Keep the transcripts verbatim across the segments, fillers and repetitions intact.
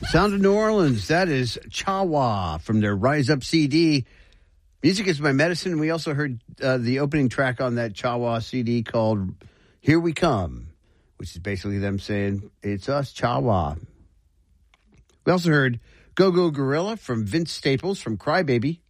Sound of New Orleans, that is Chawa from their Rise Up C D. Music is my medicine. We also heard uh, the opening track on that Chawa C D called Here We Come, which is basically them saying, it's us, Chawa. We also heard Go Go Gorilla from Vince Staples from Crybaby.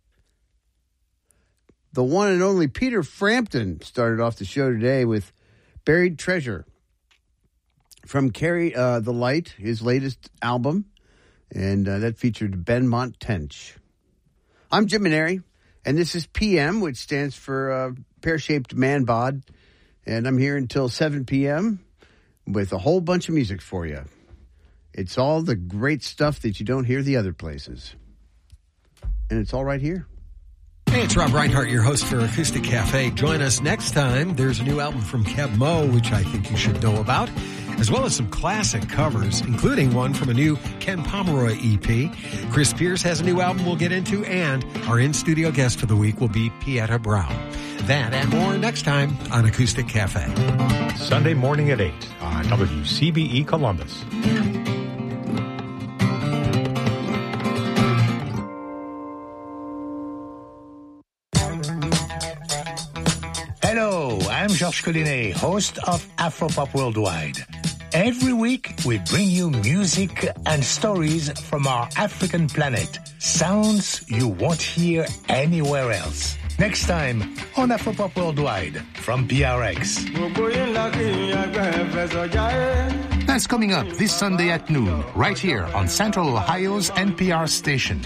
The one and only Peter Frampton started off the show today with Buried Treasure from Carry uh, the Light, his latest album. And uh, that featured Benmont Tench. I'm Jim Maneri, and this is P M, which stands for uh, Pear-Shaped Man Bod. And I'm here until seven p.m. with a whole bunch of music for you. It's all the great stuff that you don't hear the other places. And it's all right here. Hey, it's Rob Reinhart, your host for Acoustic Cafe. Join us next time. There's a new album from Keb Mo, which I think you should know about, as well as some classic covers, including one from a new Ken Pomeroy E P. Chris Pierce has a new album we'll get into, and our in-studio guest for the week will be Pieta Brown. That and more next time on Acoustic Cafe. Sunday morning at eight on W C B E Columbus. Hello, I'm Georges Collinet, host of Afropop Worldwide. Every week, we bring you music and stories from our African planet. Sounds you won't hear anywhere else. Next time on Afropop Worldwide from P R X. That's coming up this Sunday at noon, right here on Central Ohio's N P R station.